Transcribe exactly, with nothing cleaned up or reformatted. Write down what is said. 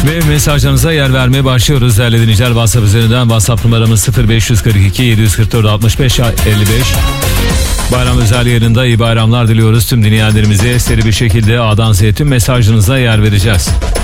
Ve mesajlarınıza yer vermeye başlıyoruz değerli dinleyiciler. WhatsApp üzerinden WhatsApp numaramız sıfır beş kırk iki yedi yüz kırk dört altmış beş elli beş. Bayram özel yarında iyi bayramlar diliyoruz tüm dinleyenlerimize. Seri bir şekilde A'dan Z'ye tüm mesajlarınıza yer vereceğiz.